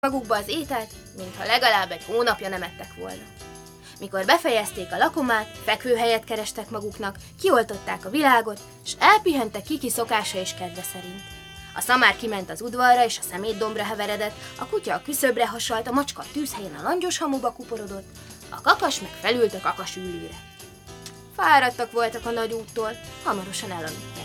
magukba az ételt, mintha legalább egy hónapja nem ettek volna. Mikor befejezték a lakomát, fekvőhelyet kerestek maguknak, kioltották a világot, és elpihentek Kiki szokása és kedve szerint. A szamár kiment az udvarra, és a szemétdombra heveredett, a kutya a küszöbre hasalt, a macska a tűzhelyen a langyos hamuba kuporodott, a kakas meg felült a kakasülőre. Fáradtak voltak a nagy úttól, hamarosan elaludtak.